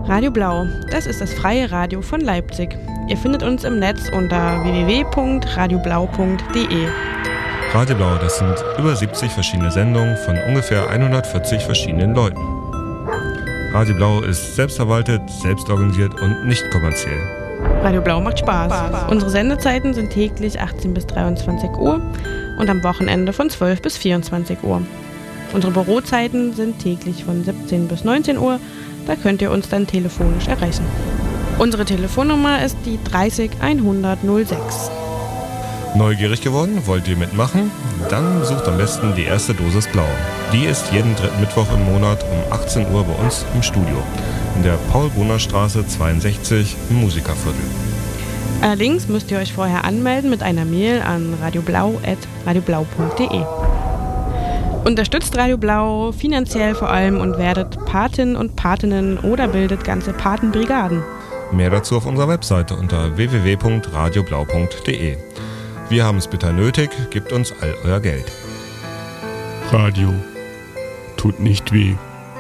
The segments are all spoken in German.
Radio Blau, das ist das freie Radio von Leipzig. Ihr findet uns im Netz unter www.radioblau.de. Radio Blau, das sind über 70 verschiedene Sendungen von ungefähr 140 verschiedenen Leuten. Radio Blau ist selbstverwaltet, selbstorganisiert und nicht kommerziell. Radio Blau macht Spaß. Unsere Sendezeiten sind täglich 18 bis 23 Uhr und am Wochenende von 12 bis 24 Uhr. Unsere Bürozeiten sind täglich von 17 bis 19 Uhr. Da könnt ihr uns dann telefonisch erreichen. Unsere Telefonnummer ist die 30 100 06. Neugierig geworden? Wollt ihr mitmachen? Dann sucht am besten die erste Dosis Blau. Die ist jeden dritten Mittwoch im Monat um 18 Uhr bei uns im Studio. In der Paul-Brunner-Straße 62 im Musikerviertel. Allerdings müsst ihr euch vorher anmelden mit einer Mail an radioblau@radioblau.de. Unterstützt Radio Blau finanziell vor allem und werdet Patin und Patinnen oder bildet ganze Patenbrigaden. Mehr dazu auf unserer Webseite unter www.radioblau.de. Wir haben es bitter nötig, gebt uns all euer Geld. Radio tut nicht weh.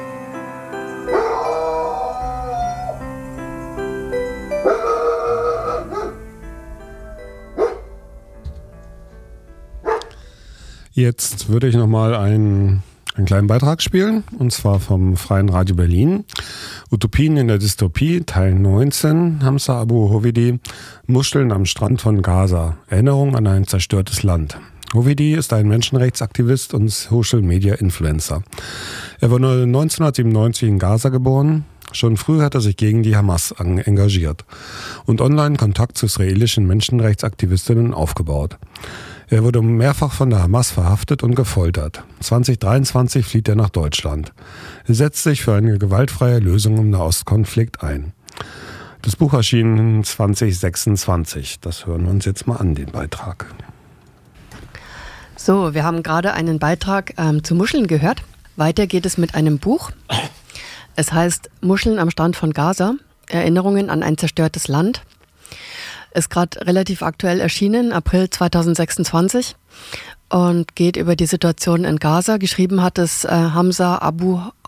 Jetzt würde ich nochmal einen kleinen Beitrag spielen, und zwar vom Freien Radio Berlin. Utopien in der Dystopie, Teil 19, Hamza Abu Hovidi, Muscheln am Strand von Gaza, Erinnerung an ein zerstörtes Land. Hovidi ist ein Menschenrechtsaktivist und Social-Media-Influencer. Er wurde 1997 in Gaza geboren. Schon früh hat er sich gegen die Hamas engagiert und online Kontakt zu israelischen Menschenrechtsaktivistinnen aufgebaut. Er wurde mehrfach von der Hamas verhaftet und gefoltert. 2023 flieht er nach Deutschland. Er setzt sich für eine gewaltfreie Lösung im Nahostkonflikt ein. Das Buch erschien 2026. Das hören wir uns jetzt mal an, den Beitrag. So, wir haben gerade einen Beitrag zu Muscheln gehört. Weiter geht es mit einem Buch. Es heißt Muscheln am Strand von Gaza, Erinnerungen an ein zerstörtes Land. Ist gerade relativ aktuell erschienen, April 2026, und geht über die Situation in Gaza. Geschrieben hat es Hamza Abu